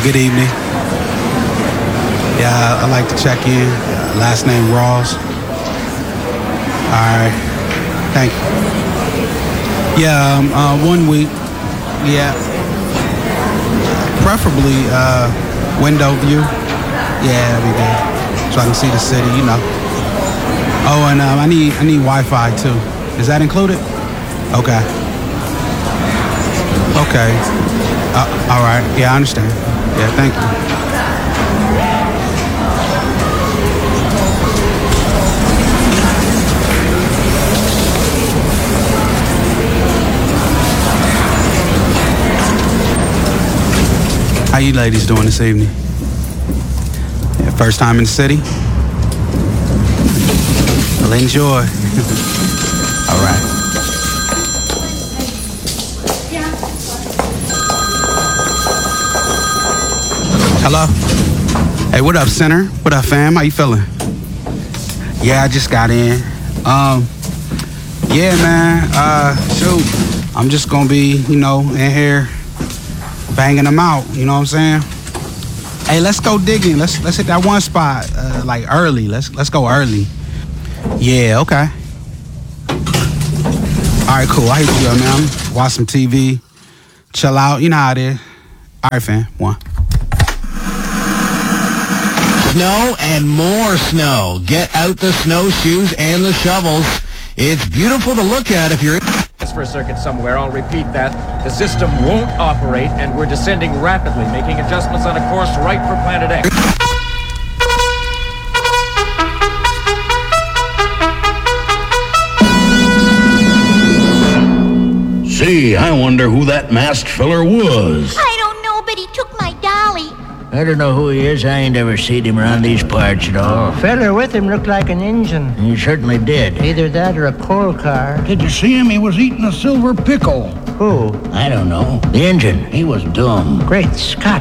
Good evening. Yeah, I'd like to check in. Last name Rawls. All right. Thank you. Yeah, 1 week. Yeah. Preferably window view. Yeah, that'd be good. So I can see the city, you know. Oh, and I need Wi-Fi too. Is that included? Okay. Okay. All right. Yeah, I understand. Yeah, thank you. How you ladies doing this evening? Yeah, first time in the city? Well, enjoy. All right. Hello? Hey, what up, Center? What up, fam? How you feeling? Yeah, I just got in. Yeah, man. Shoot. I'm just gonna be, in here banging them out. You know what I'm saying? Hey, let's go digging. Let's hit that one spot like early. Let's go early. Yeah, okay. All right, cool. I hit you up, man. Watch some TV. Chill out. You know how it is. All right, fam. One. Snow and more snow. Get out the snowshoes and the shovels. It's beautiful to look at if you're... For a circuit somewhere. I'll repeat that. The system won't operate, and we're descending rapidly, making adjustments on a course right for Planet X. See, I wonder who that masked filler was. I don't know, but he took my dolly. I don't know who he is. I ain't ever seen him around these parts at all. Feller with him looked like an engine. He certainly did. Either that or a coal car. Did you see him? He was eating a silver pickle. Who? I don't know. The engine. He was dumb. Great Scott.